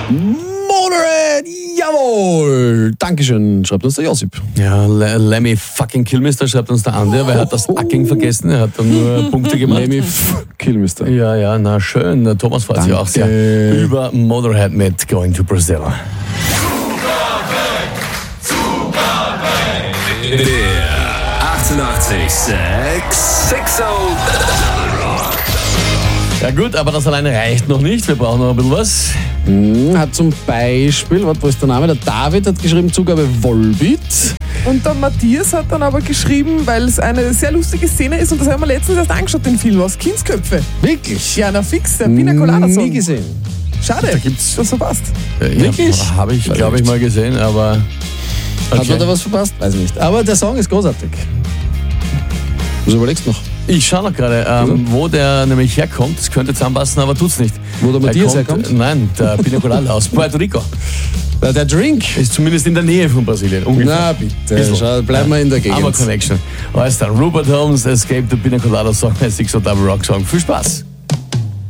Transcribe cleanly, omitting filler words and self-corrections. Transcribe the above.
Motorhead, jawohl. Dankeschön, schreibt uns der Josip. Ja, Lemmy fucking Killmister schreibt uns der Andi, weil er hat das Fucking vergessen, er hat dann nur Punkte gemacht. Lemmy Killmister. Ja, na schön. Der Thomas freut sich auch sehr über Motorhead mit Going to Brazil. Der 88,6 Ja gut, aber das alleine reicht noch nicht. Wir brauchen noch ein bisschen was. Hat zum Beispiel, wo ist der Name? Der David hat geschrieben, Zugabe Volbeat. Und der Matthias hat dann aber geschrieben, weil es eine sehr lustige Szene ist und das haben wir letztens erst angeschaut, den Film aus Kindsköpfe. Wirklich? Ja, na fix, der Pina Colada Song. Nie gesehen. Schade, Da gibt's- das verpasst. Wirklich? Habe ich, glaube ich, mal gesehen, aber... Hat man da was verpasst? Weiß ich nicht. Aber der Song ist großartig. Was überlegst du noch? Ich schaue noch gerade, wo der nämlich herkommt. Das könnte zusammenpassen, aber tut's nicht. Wo der Matthias herkommt? Nein, der Pina Colada aus Puerto Rico. Der Drink. Ist zumindest in der Nähe von Brasilien, ungefähr. Na bitte, Bisschen. schau, bleiben wir in der Gegend. Aber Connection. Alles dann, Rupert Holmes, Escape the Pina Colada Song, 6 Double Rock Song. Viel Spaß!